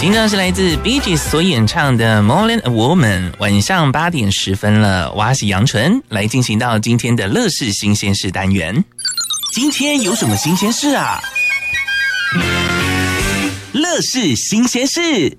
听到是来自 Bee Gees 所演唱的 More Than a Woman。 晚上8点10分了，我是杨纯，来进行到今天的乐事新鲜事单元。今天有什么新鲜事啊？乐事新鲜事。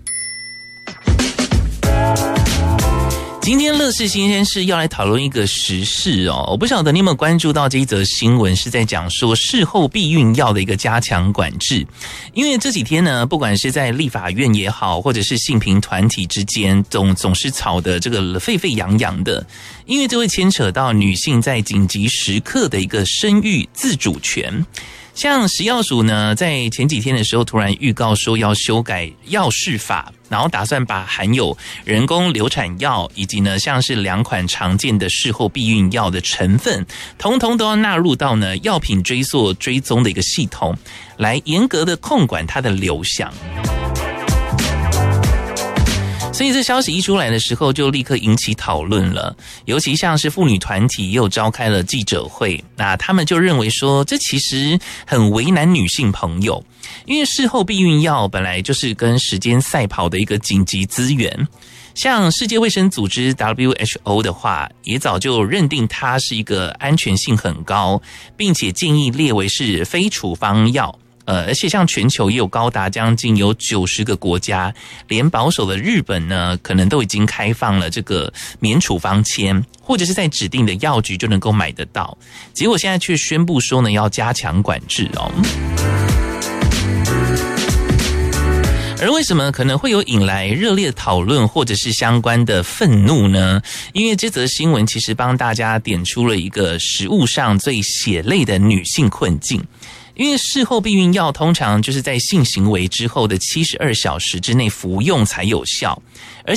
今天乐事新鲜事要来讨论一个时事哦，我不晓得你有没有关注到这一则新闻，是在讲说事后避孕药的一个加强管制。因为这几天呢，不管是在立法院也好，或者是性平团体之间，总是吵得这个沸沸扬扬的，因为这会牵扯到女性在紧急时刻的一个生育自主权。像食药署呢，在前几天的时候突然预告说要修改药事法，然后打算把含有人工流产药以及呢像是2款常见的事后避孕药的成分，统统都要纳入到呢药品追踪的一个系统，来严格的控管它的流向。所以这消息一出来的时候，就立刻引起讨论了。尤其像是妇女团体也有召开了记者会，那他们就认为说，这其实很为难女性朋友，因为事后避孕药本来就是跟时间赛跑的一个紧急资源。像世界卫生组织 WHO 的话，也早就认定它是一个安全性很高，并且建议列为是非处方药。而且像全球也有高达将近有90个国家，连保守的日本呢，可能都已经开放了这个免处方签，或者是在指定的药局就能够买得到。结果现在却宣布说呢，要加强管制哦。而为什么可能会有引来热烈讨论或者是相关的愤怒呢？因为这则新闻其实帮大家点出了一个实务上最血泪的女性困境。因为事后避孕药通常就是在性行为之后的72小时之内服用才有效，而